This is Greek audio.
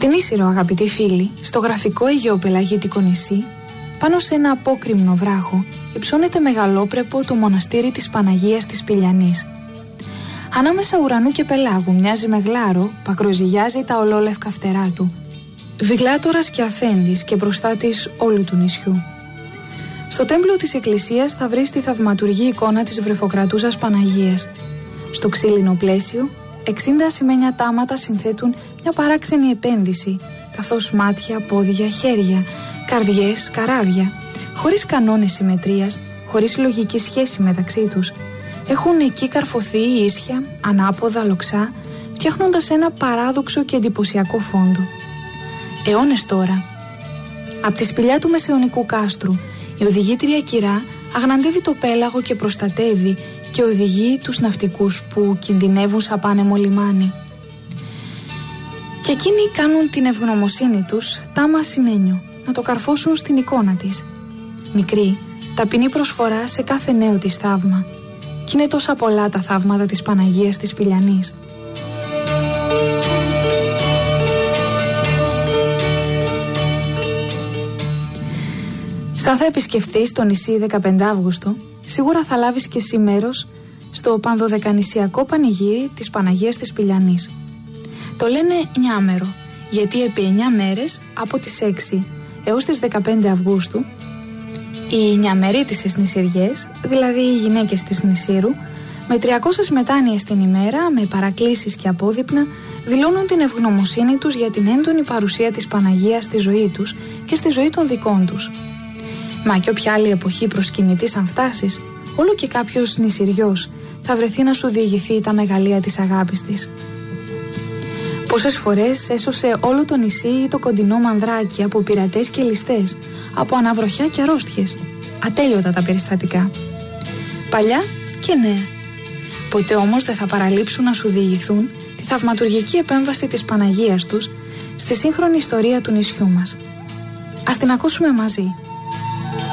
Στην Ίσυρο, αγαπητοί φίλοι, στο γραφικό αιγαιοπελαγίτικο νησί, πάνω σε ένα απόκρημνο βράχο, υψώνεται μεγαλόπρεπο το μοναστήρι της Παναγίας της Πηλιανής. Ανάμεσα ουρανού και πελάγου μοιάζει με γλάρο που ακροζυγιάζει τα ολόλευκα φτερά του. Βιγλάτορας και αφέντης και μπροστά της όλου του νησιού. Στο τέμπλο της εκκλησίας θα βρεις τη θαυματουργή εικόνα της βρεφοκρατούσας Παναγίας. Στο ξύλινο πλαίσιο, 60 ασημένια τάματα συνθέτουν μια παράξενη επένδυση, καθώς μάτια, πόδια, χέρια, καρδιές, καράβια, χωρίς κανόνες συμμετρίας, χωρίς λογική σχέση μεταξύ τους, έχουν εκεί καρφωθεί ίσια, ανάποδα, λοξά, φτιάχνοντας ένα παράδοξο και εντυπωσιακό φόντο. Αιώνες τώρα, από τη σπηλιά του μεσαιωνικού κάστρου, η οδηγήτρια κυρά αγναντεύει το πέλαγο και προστατεύει και οδηγεί τους ναυτικούς που κινδυνεύουν σαν πάνεμο λιμάνι. Και εκείνοι κάνουν την ευγνωμοσύνη τους τάμα ασημένιο, να το καρφώσουν στην εικόνα της. Μικρή, ταπεινή προσφορά σε κάθε νέο της θαύμα. Κι είναι τόσα πολλά τα θαύματα της Παναγίας της Πηλιανής. Σαν θα επισκεφθείς το νησί 15 Αύγουστο, σίγουρα θα λάβεις και εσύ μέρος στο πανδωδεκανησιακό πανηγύρι της Παναγίας της Πηλιανής. Το λένε νιάμερο, γιατί επί 9 μέρες, από τις 6 έως τις 15 Αυγούστου, οι νιαμερίτισσες νησιριές, δηλαδή οι γυναίκες της νησίρου, με 300 μετάνοιες την ημέρα, με παρακλήσεις και απόδειπνα, δηλώνουν την ευγνωμοσύνη τους για την έντονη παρουσία της Παναγίας στη ζωή τους και στη ζωή των δικών τους. Μα και όποια άλλη εποχή προσκυνητής αν φτάσεις, όλο και κάποιος νησιριός θα βρεθεί να σου διηγηθεί τα μεγαλεία της αγάπης της. Πόσες φορές έσωσε όλο το νησί ή το κοντινό Μανδράκι από πειρατές και ληστές, από αναβροχιά και αρρώστιες. Ατέλειωτα τα περιστατικά. Παλιά και νέα. Ποτέ όμως δεν θα παραλείψουν να σου διηγηθούν τη θαυματουργική επέμβαση της Παναγίας τους στη σύγχρονη ιστορία του νησιού μας. Ας την ακούσουμε μαζί.